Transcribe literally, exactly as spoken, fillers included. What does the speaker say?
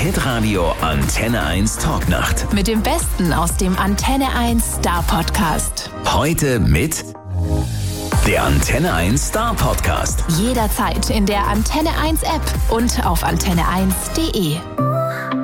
Hitradio Antenne eins Talknacht. Mit dem Besten aus dem Antenne eins Star Podcast. Heute mit der Antenne eins Star Podcast. Jederzeit in der Antenne eins App und auf antenne eins punkt de.